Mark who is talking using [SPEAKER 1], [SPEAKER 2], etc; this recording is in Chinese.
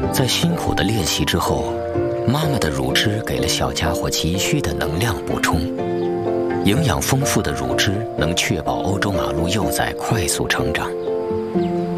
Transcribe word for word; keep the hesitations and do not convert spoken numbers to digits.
[SPEAKER 1] 在辛苦的练习之后，妈妈的乳汁给了小家伙急需的能量补充。营养丰富的乳汁能确保欧洲马鹿幼崽快速成长。